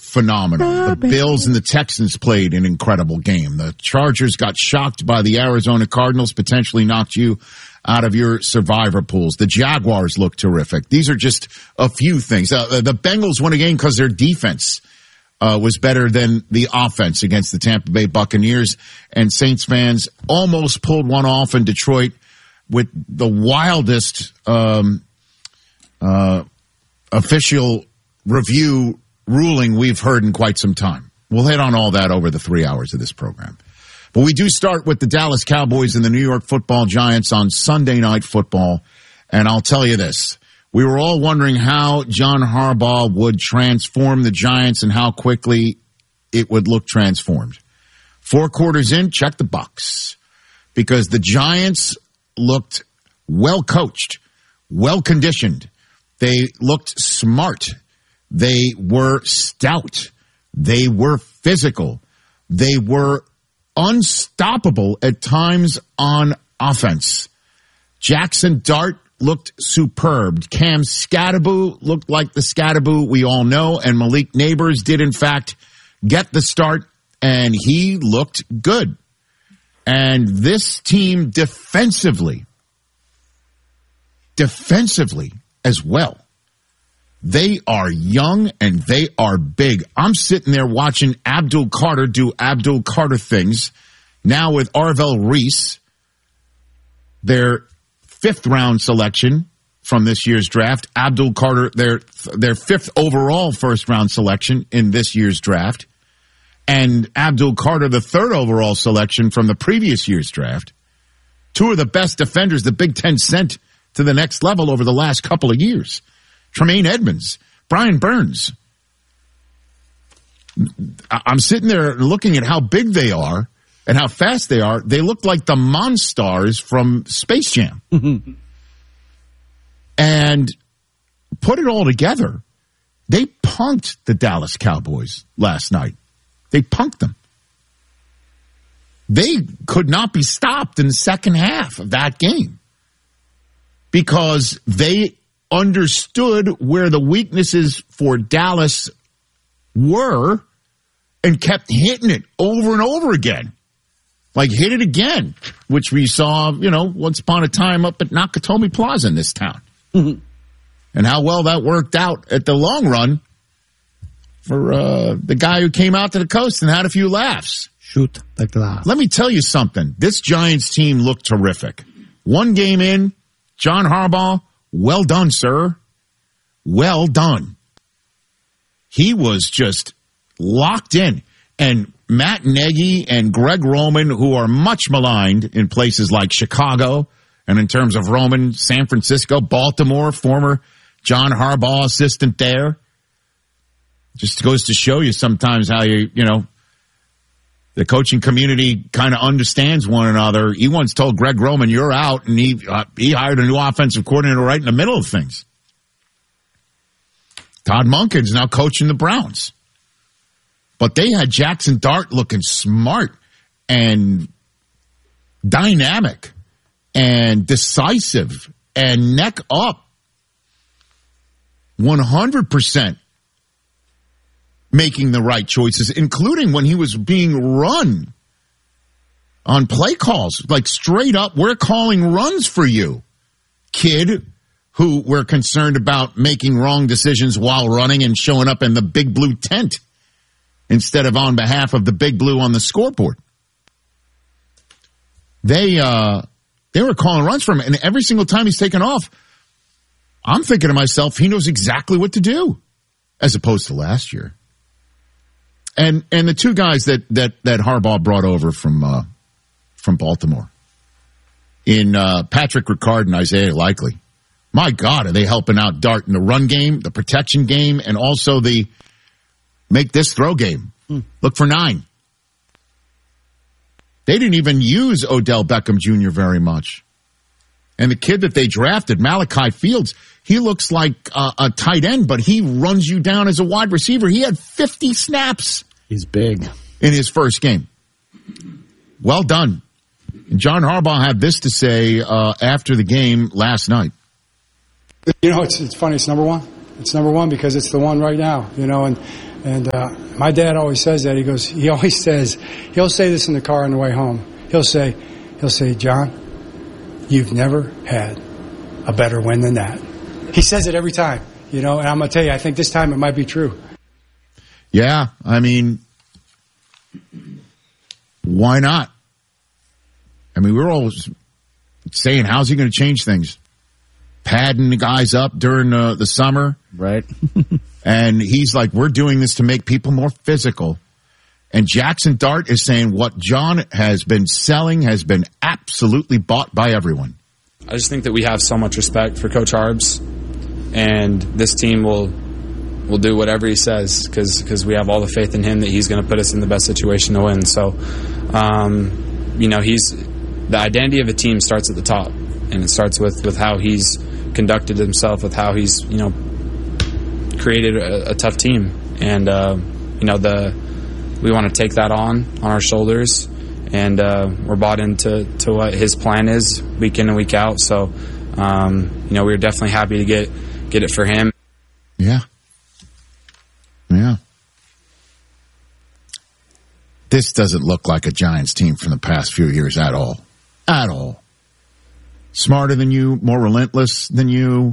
phenomenal. The Bills and the Texans played an incredible game. The Chargers got shocked by the Arizona Cardinals, potentially knocked you out of your survivor pools. The Jaguars look terrific. These are just a few things. The Bengals won a game because their defense was better than the offense against the Tampa Bay Buccaneers, and Saints fans almost pulled one off in Detroit with the wildest official review ruling we've heard in quite some time. We'll hit on all that over the 3 hours of this program. But we do start with the Dallas Cowboys and the New York Football Giants on Sunday Night Football. And I'll tell you this. We were all wondering how John Harbaugh would transform the Giants and how quickly it would look transformed. 4 quarters in, check the box. Because the Giants looked well coached, well conditioned. They looked smart. They were stout. They were physical. They were unstoppable at times on offense. Jackson Dart looked superb. Cam Skattebo looked like the Skattebo we all know, and Malik Neighbors did in fact get the start, and he looked good. And this team defensively as well. They are young and they are big. I'm sitting there watching Abdul Carter do Abdul Carter things. Now with Arvell Reese, their 5th round selection from this year's draft. Abdul Carter, their 5th overall first round selection in this year's draft. And Abdul Carter, the 3rd overall selection from the previous year's draft. 2 of the best defenders the Big Ten sent to the next level over the last couple of years. Tremaine Edmonds, Brian Burns. I'm sitting there looking at how big they are and how fast they are. They look like the Monstars from Space Jam. And put it all together, they punked the Dallas Cowboys last night. They punked them. They could not be stopped in the second half of that game because they understood where the weaknesses for Dallas were and kept hitting it over and over again. Like hit it again, which we saw, once upon a time up at Nakatomi Plaza in this town. And how well that worked out at the long run for the guy who came out to the coast and had a few laughs. Shoot the glass. Let me tell you something. This Giants team looked terrific. 1 game in, John Harbaugh, well done, sir. Well done. He was just locked in. And Matt Nagy and Greg Roman, who are much maligned in places like Chicago, and in terms of Roman, San Francisco, Baltimore, former John Harbaugh assistant there. Just goes to show you sometimes how the coaching community kind of understands one another. He once told Greg Roman, "You're out," and he hired a new offensive coordinator right in the middle of things. Todd Monken's now coaching the Browns. But they had Jackson Dart looking smart and dynamic and decisive and neck up. 100% making the right choices, including when he was being run on play calls. Like straight up, we're calling runs for you, kid, who we're concerned about making wrong decisions while running and showing up in the big blue tent instead of on behalf of the big blue on the scoreboard. They were calling runs for him, and every single time he's taken off, I'm thinking to myself, he knows exactly what to do, as opposed to last year. And the 2 guys that Harbaugh brought over from Baltimore, in Patrick Ricard and Isaiah Likely. My God, are they helping out Dart in the run game, the protection game, and also the make this throw game. Look for 9. They didn't even use Odell Beckham Jr. very much. And the kid that they drafted, Malachi Fields, he looks like a tight end, but he runs you down as a wide receiver. He had 50 snaps. He's big. In his first game. Well done. And John Harbaugh had this to say after the game last night. It's funny. It's number one. It's number one because it's the one right now, and And my dad always says that. He'll say this in the car on the way home. He'll say, John, you've never had a better win than that. He says it every time, and I'm going to tell you, I think this time it might be true. Yeah, I mean, why not? I mean, we're always saying, how's he going to change things? Padding the guys up during the summer. Right. And he's like, we're doing this to make people more physical. And Jackson Dart is saying what John has been selling has been absolutely bought by everyone. I just think that we have so much respect for Coach Harbs, and this team will do whatever he says because we have all the faith in him that he's going to put us in the best situation to win. So, the identity of a team starts at the top, and it starts with how he's conducted himself, with how he's created a tough team, and we want to take that on our shoulders, and we're bought into what his plan is week in and week out. So, we're definitely happy to get it for him. Yeah. This doesn't look like a Giants team from the past few years at all. At all. Smarter than you, more relentless than you,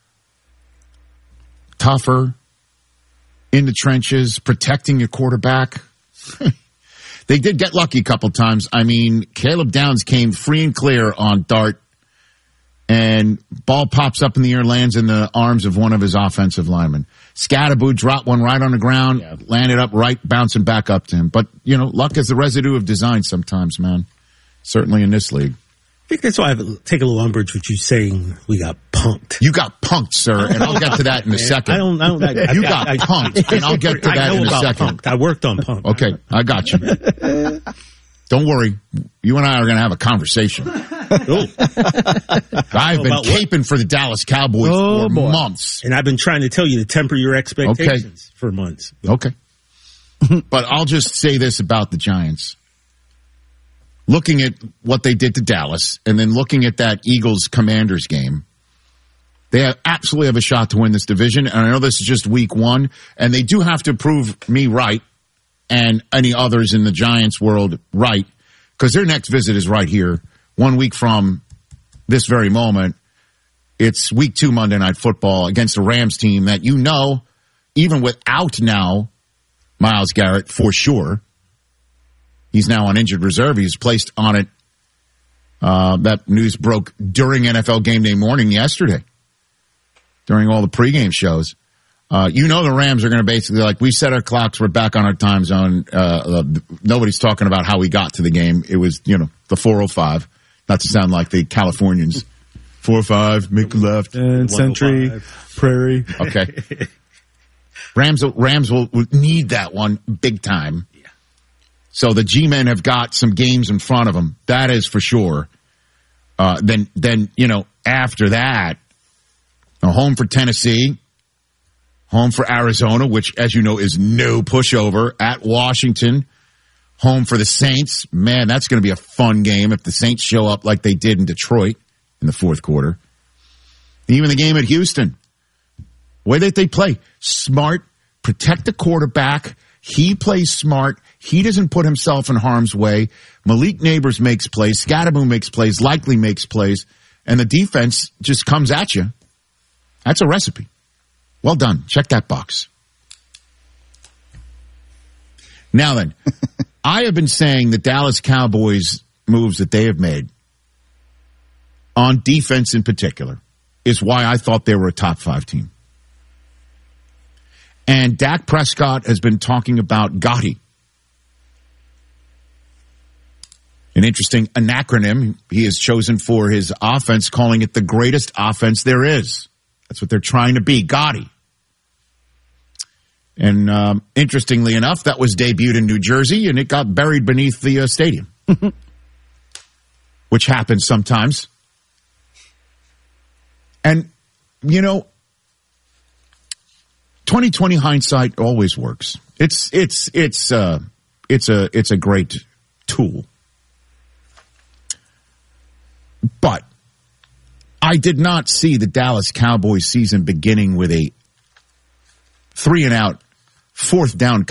tougher, in the trenches, protecting your quarterback. They did get lucky a couple times. I mean, Caleb Downs came free and clear on Dart, and ball pops up in the air, lands in the arms of one of his offensive linemen. Scatterboo dropped one right on the ground, landed up right, bouncing back up to him. But, luck is the residue of design sometimes, man. Certainly in this league. I think that's why I take a little umbrage with you saying we got punked. You got punked, sir, and I'll get to that in a second. You got punked, and I'll get to that in a second. Punked. I worked on punked. Okay, I got you. Don't worry. You and I are going to have a conversation. I've been caping for the Dallas Cowboys for months. And I've been trying to tell you to temper your expectations for months. Okay. But I'll just say this about the Giants. Looking at what they did to Dallas and then looking at that Eagles-Commanders game, they absolutely have a shot to win this division. And I know this is just week one, and they do have to prove me right and any others in the Giants world right, because their next visit is right here, 1 week from this very moment. It's week 2 Monday Night Football against a Rams team that even without now Myles Garrett for sure, he's now on injured reserve. He's placed on it. That news broke during NFL Game Day morning yesterday, during all the pregame shows. The Rams are going to basically, we set our clocks, we're back on our time zone. Nobody's talking about how we got to the game. It was, the 4:05. Not to sound like the Californians. 4:05, make a left. And Century, Prairie. Okay. Rams will need that one big time. Yeah. So the G-men have got some games in front of them. That is for sure. Then after that, home for Tennessee. Home for Arizona, which, as you know, is no pushover. At Washington. Home for the Saints. Man, that's going to be a fun game if the Saints show up like they did in Detroit in the fourth quarter. Even the game at Houston. The way that they play. Smart. Protect the quarterback. He plays smart. He doesn't put himself in harm's way. Malik Neighbors makes plays. Scatterboo makes plays. Likely makes plays. And the defense just comes at you. That's a recipe. Well done. Check that box. Now then, I have been saying the Dallas Cowboys moves that they have made on defense in particular is why I thought they were a top 5 team. And Dak Prescott has been talking about Gotti. An interesting acronym he has chosen for his offense, calling it the greatest offense there is. That's what they're trying to be, Gotti. And interestingly enough, that was debuted in New Jersey, and it got buried beneath the stadium, which happens sometimes. And, 20/20 hindsight always works. It's a great tool. But I did not see the Dallas Cowboys season beginning with a 3-and-out fourth down